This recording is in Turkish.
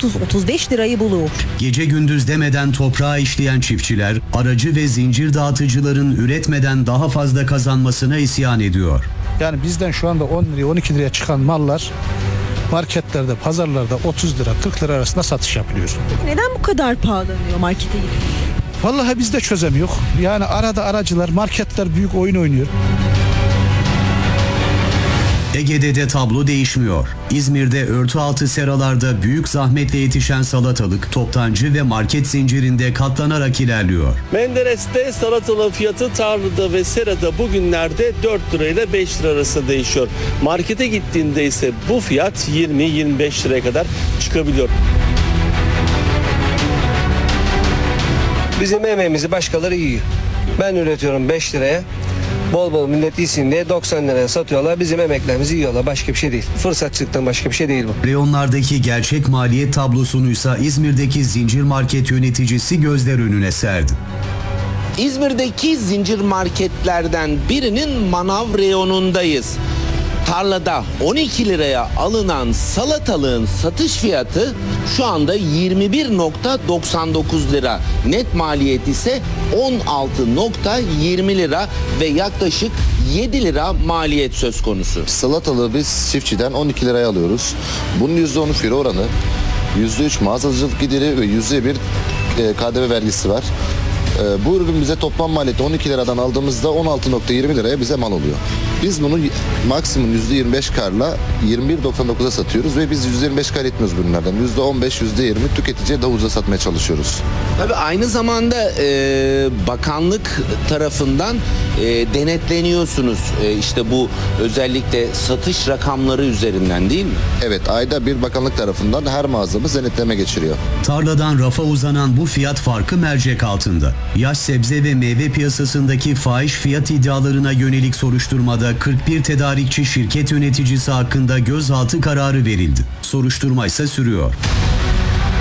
30-35 lirayı buluyor. Gece gündüz demeden toprağa işleyen çiftçiler, aracı ve zincir dağıtıcıların üretmeden daha fazla kazanmasına isyan ediyor. Yani bizden şu anda 10 liraya 12 liraya çıkan mallar marketlerde, pazarlarda 30 lira 40 lira arasında satış yapılıyor. Neden bu kadar pahalanıyor markete gidip? Vallahi biz de çözemiyor. Yani arada aracılar, marketler büyük oyun oynuyor. Ege'de de tablo değişmiyor. İzmir'de örtü altı seralarda büyük zahmetle yetişen salatalık, toptancı ve market zincirinde katlanarak ilerliyor. Menderes'te salatalığın fiyatı tarlada ve serada bugünlerde 4 lira ile 5 lira arasında değişiyor. Markete gittiğinde ise bu fiyat 20-25 liraya kadar çıkabiliyor. Bizim emeğimizi başkaları yiyor. Ben üretiyorum 5 liraya. Bol bol millet yesin diye 90 liraya satıyorlar. Bizim emeklerimizi yiyorlar. Başka bir şey değil. Fırsatçılıktan başka bir şey değil bu. Reyonlardaki gerçek maliyet tablosunuysa İzmir'deki zincir market yöneticisi gözler önüne serdi. İzmir'deki zincir marketlerden birinin manav reyonundayız. Tarlada 12 liraya alınan salatalığın satış fiyatı şu anda 21.99 lira. Net maliyet ise 16.20 lira ve yaklaşık 7 lira maliyet söz konusu. Salatalığı biz çiftçiden 12 liraya alıyoruz. Bunun %10 fiyat oranı, %3 mağazacılık gideri ve %1 KDV vergisi var. Bu ürün bize toplam maliyeti 12 liradan aldığımızda 16.20 liraya bize mal oluyor. Biz bunu maksimum %25 karla 21.99'a satıyoruz ve biz %25 kar etmiyoruz bu ürünlerden. %15, %20 tüketiciye daha ucuza satmaya çalışıyoruz. Tabii aynı zamanda bakanlık tarafından denetleniyorsunuz. İşte bu özellikle satış rakamları üzerinden değil mi? Evet, ayda bir bakanlık tarafından her mağazamız denetleme geçiriyor. Tarladan rafa uzanan bu fiyat farkı mercek altında. Yaş sebze ve meyve piyasasındaki fahiş fiyat iddialarına yönelik soruşturmada 41 tedarikçi şirket yöneticisi hakkında gözaltı kararı verildi. Soruşturma ise sürüyor.